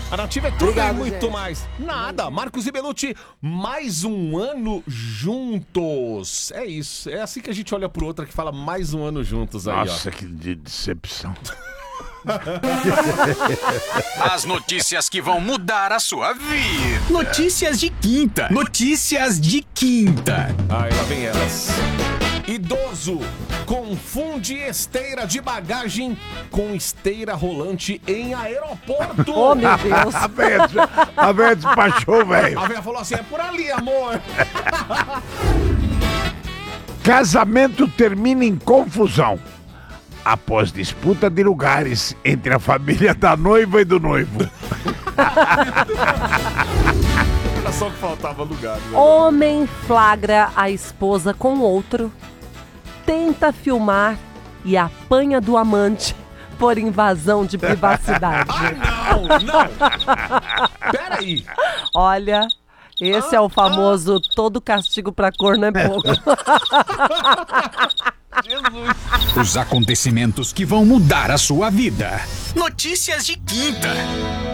A Nativa é tudo Obrigado, e muito gente. mais. Nada. Marcos e Belucci, mais um ano juntos. É isso. É assim que a gente olha pro outro que fala mais um ano juntos aí, Nossa, que decepção. As notícias que vão mudar a sua vida. Notícias de quinta. Notícias de quinta. Aí lá vem elas. Idoso confunde esteira de bagagem com esteira rolante em aeroporto. Oh, meu Deus. A velha despachou, velho. A velha falou assim, é por ali, amor. Casamento termina em confusão após disputa de lugares entre a família da noiva e do noivo. Era só que faltava lugar. Né? Homem flagra a esposa com outro, tenta filmar e apanha do amante por invasão de privacidade. Não. Peraí. Olha, esse é o famoso todo castigo pra corno é pouco. Os acontecimentos que vão mudar a sua vida. Notícias de quinta.